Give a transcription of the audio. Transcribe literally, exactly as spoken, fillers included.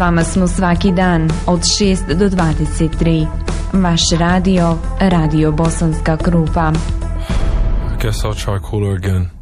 vama smo svaki dan od šest do dvadeset tri. Vaš radio, Radio Bosanska Krupa. I guess I'll try cooler again.